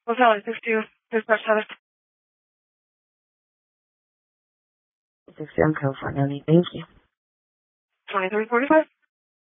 Hotel 62, dispatch status. 60 on California. Thank you. 2345.